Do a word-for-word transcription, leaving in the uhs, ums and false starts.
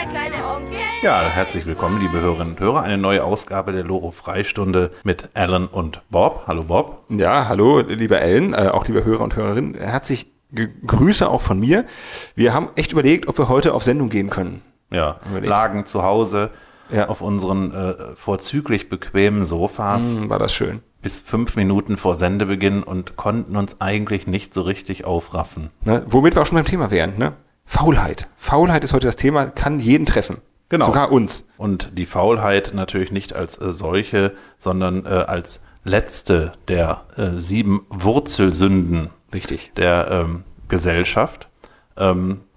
der kleine Onkel. Ja, herzlich willkommen, liebe Hörerinnen und Hörer. Eine neue Ausgabe der Loro-Freistunde mit Alan und Bob. Hallo Bob. Ja, hallo, lieber Alan, äh, auch liebe Hörer und Hörerinnen. Herzlich G- Grüße auch von mir. Wir haben echt überlegt, ob wir heute auf Sendung gehen können. Ja, Überlegt. lagen zu Hause Ja. auf unseren äh, vorzüglich bequemen Sofas Hm, war das schön. bis fünf Minuten vor Sendebeginn und konnten uns eigentlich nicht so richtig aufraffen. Ne? Womit wir auch schon beim Thema wären. Ne? Faulheit. Faulheit ist heute das Thema, kann jeden treffen. Genau. Sogar uns. Und die Faulheit natürlich nicht als äh, solche, sondern äh, als letzte der äh, sieben Wurzelsünden Richtig. der ähm, Gesellschaft. Ähm,